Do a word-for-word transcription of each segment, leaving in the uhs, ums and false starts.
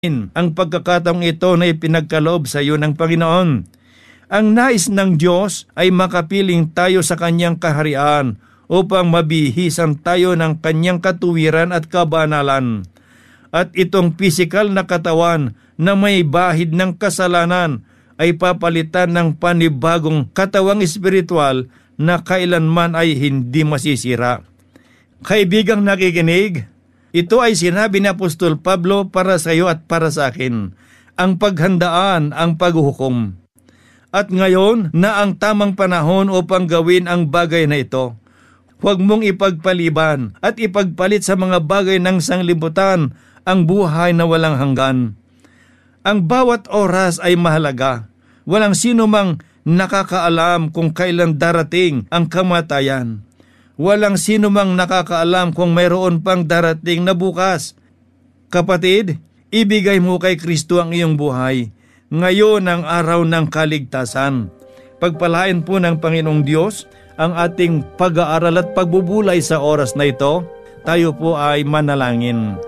ang pagkakataong ito na ipinagkaloob sa iyo ng Panginoon. Ang nais ng Diyos ay makapiling tayo sa Kanyang kaharian upang mabihisan tayo ng Kanyang katuwiran at kabanalan. At itong pisikal na katawan na may bahid ng kasalanan ay papalitan ng panibagong katawang espiritual na kailanman ay hindi masisira. Kaibigang nakikinig, ito ay sinabi ni Apostol Pablo para sa iyo at para sa akin, ang paghandaan ang paghuhukom. At ngayon na ang tamang panahon upang gawin ang bagay na ito. Huwag mong ipagpaliban at ipagpalit sa mga bagay ng sanglibutan ang buhay na walang hanggan. Ang bawat oras ay mahalaga. Walang sino mang nakakaalam kung kailan darating ang kamatayan. Walang sino mang nakakaalam kung mayroon pang darating na bukas. Kapatid, ibigay mo kay Kristo ang iyong buhay. Ngayon ang araw ng kaligtasan. Pagpalain po ng Panginoong Diyos ang ating pag-aaral at pagbubulay sa oras na ito. Tayo po ay manalangin.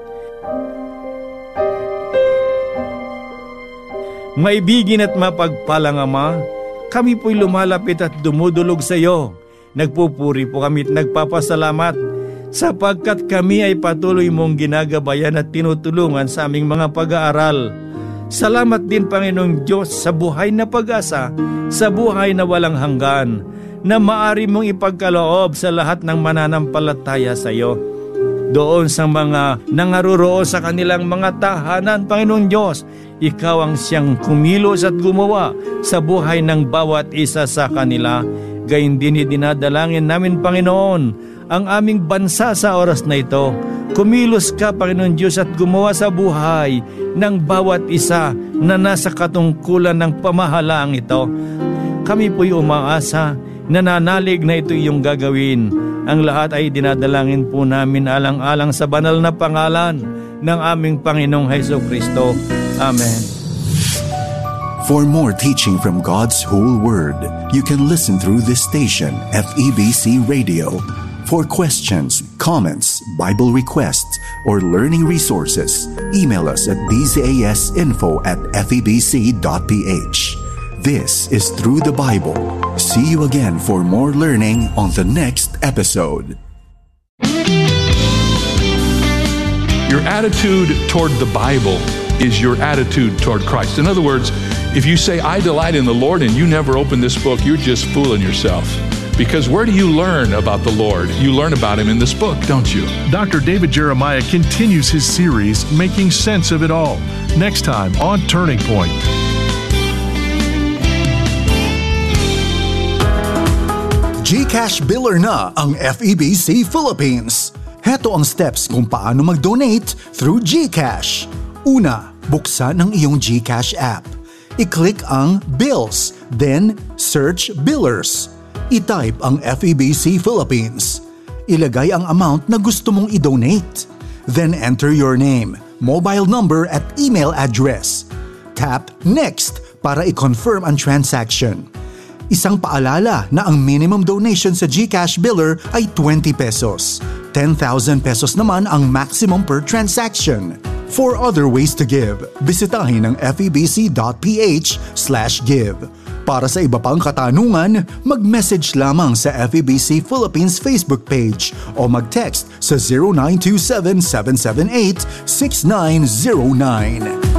Maibigin at mapagpalang Ama, kami po'y lumalapit at dumudulog sa iyo. Nagpupuri po kami at nagpapasalamat sapagkat kami ay patuloy mong ginagabayan at tinutulungan sa aming mga pag-aaral. Salamat din, Panginoong Diyos, sa buhay na pag-asa, sa buhay na walang hanggan, na maari mong ipagkaloob sa lahat ng mananampalataya sa iyo. Doon sa mga nangaroroon sa kanilang mga tahanan, Panginoong Diyos, Ikaw ang siyang kumilos at gumawa sa buhay ng bawat isa sa kanila. Gayun din dinadalangin namin, Panginoon, ang aming bansa sa oras na ito. Kumilos ka, Panginoon Diyos, at gumawa sa buhay ng bawat isa na nasa katungkulan ng pamahalaang ito. Kami po'y umaasa, nananalig na ito iyong gagawin. Ang lahat ay dinadalangin po namin alang-alang sa banal na pangalan ng aming Panginoong Jesucristo. Amen. For more teaching from God's whole Word, you can listen through this station, F E B C Radio. For questions, comments, Bible requests, or learning resources, email us at d z a s info at f e b c dot p h. This is Through the Bible. See you again for more learning on the next episode. Your attitude toward the Bible is your attitude toward Christ. In other words, if you say, I delight in the Lord, and you never open this book, you're just fooling yourself. Because where do you learn about the Lord? You learn about Him in this book, don't you? Doctor David Jeremiah continues his series, Making Sense of It All, next time on Turning Point. GCash biller na ang F E B C Philippines. Heto ang steps kung paano mag-donate through GCash. Una, buksan ang iyong GCash app. I-click ang Bills, then search Billers. I-type ang F E B C Philippines. Ilagay ang amount na gusto mong i-donate. Then enter your name, mobile number at email address. Tap Next para i-confirm ang transaction. Isang paalala na ang minimum donation sa GCash biller ay twenty pesos. ten thousand pesos naman ang maximum per transaction. For other ways to give, bisitahin ang f e b c dot p h slash give. Para sa iba pang katanungan, mag-message lamang sa F E B C Philippines Facebook page o mag-text sa zero nine two seven, seven seven eight, six nine zero nine.